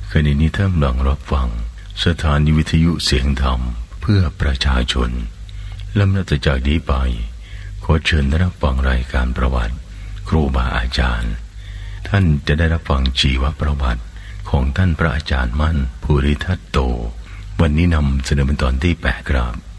ขณะนี้ท่านกำลังรับฟังสถานีวิทยุเสียงธรรมเพื่อประชาชนและนับจากนี้ไปขอเชิญรับฟังรายการประวัติครูบาอาจารย์ท่านจะได้รับฟังชีวประวัติของท่านพระอาจารย์มั่นภูริทัตโตวันนี้นำเสนอเป็นตอนที่8ครับ